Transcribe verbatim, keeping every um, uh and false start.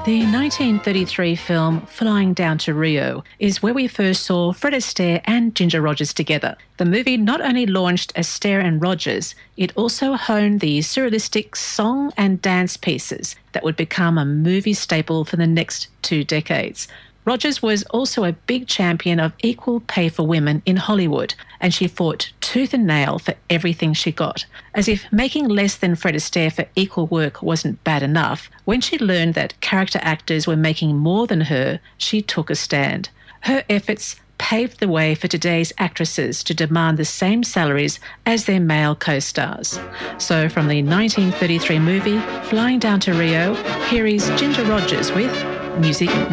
The nineteen thirty-three film Flying Down to Rio is where we first saw Fred Astaire and Ginger Rogers together. The movie not only launched Astaire and Rogers, it also honed the surrealistic song and dance pieces that would become a movie staple for the next two decades. Rogers was also a big champion of equal pay for women in Hollywood, and she fought tooth and nail for everything she got. As if making less than Fred Astaire for equal work wasn't bad enough, when she learned that character actors were making more than her, she took a stand. Her efforts paved the way for today's actresses to demand the same salaries as their male co-stars. So from the nineteen thirty-three movie Flying Down to Rio, here is Ginger Rogers with Music